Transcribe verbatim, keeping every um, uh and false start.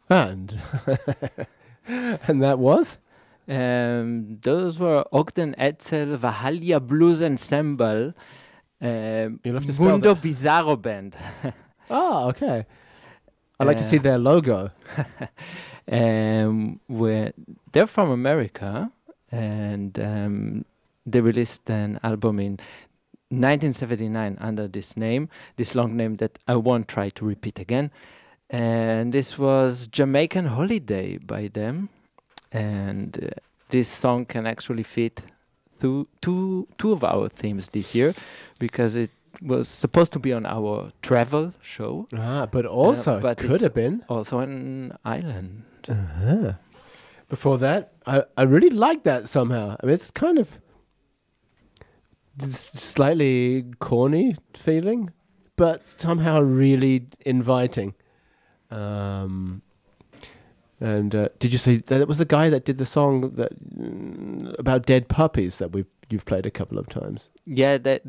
And and that was? Um, those were Ogden Edsel, Valhalla Blues Ensemble, um, You'll have to spell Mundo that. Bizarro Band. Oh, okay. I'd like to see Uh, their logo. um, where they're from America, and um, they released an album in nineteen seventy-nine under this name, this long name that I won't try to repeat again. And this was Jamaican Holiday by them. And uh, this song can actually fit through two, two of our themes this year, because it was supposed to be on our travel show. Ah, but also uh, but could it's have been. also an island. Uh-huh. Before that, I, I really like that somehow. I mean, it's kind of s- slightly corny feeling, but somehow really inviting. Um, and uh, did you say that was the guy that did the song that mm, about dead puppies that we you've played a couple of times? Yeah, that